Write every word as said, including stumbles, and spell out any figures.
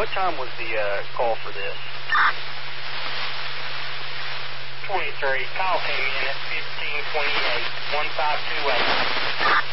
What time was the uh, call for this? twenty-three. Call came in at fifteen twenty-eight. one five two eight.